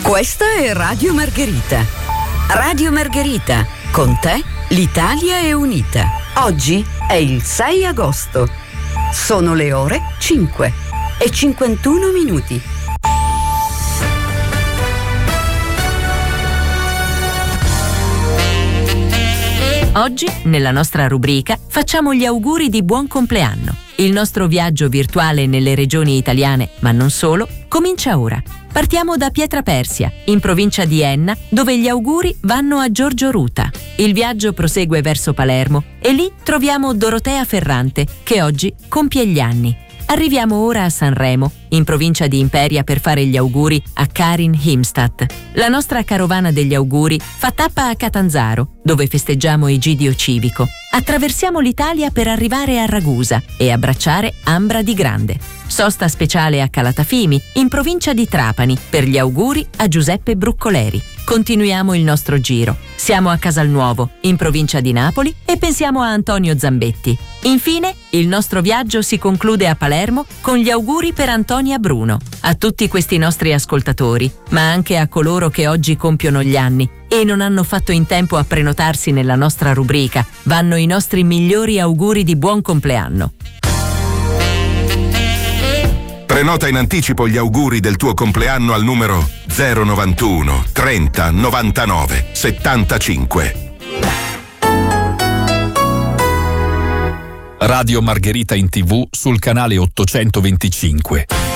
Questa è Radio Margherita. Radio Margherita, con te l'Italia è unita. Oggi è il 6 agosto. Sono le ore 5:51. Oggi, nella nostra rubrica, facciamo gli auguri di buon compleanno. Il nostro viaggio virtuale nelle regioni italiane, ma non solo, comincia ora. Partiamo da Pietrapersia, in provincia di Enna, dove gli auguri vanno a Giorgio Ruta. Il viaggio prosegue verso Palermo e lì troviamo Dorotea Ferrante, che oggi compie gli anni. Arriviamo ora a Sanremo, in provincia di Imperia, per fare gli auguri a Karin Himstad. La nostra carovana degli auguri fa tappa a Catanzaro, dove festeggiamo Egidio Civico. Attraversiamo l'Italia per arrivare a Ragusa e abbracciare Ambra di Grande. Sosta speciale a Calatafimi, in provincia di Trapani, per gli auguri a Giuseppe Bruccoleri. Continuiamo il nostro giro. Siamo a Casalnuovo, in provincia di Napoli, e pensiamo a Antonio Zambetti. Infine, il nostro viaggio si conclude a Palermo con gli auguri per Antonia Bruno. A tutti questi nostri ascoltatori, ma anche a coloro che oggi compiono gli anni e non hanno fatto in tempo a prenotarsi nella nostra rubrica, vanno i nostri migliori auguri di buon compleanno. Prenota in anticipo gli auguri del tuo compleanno al numero 091 30 99 75. Radio Margherita in TV sul canale 825.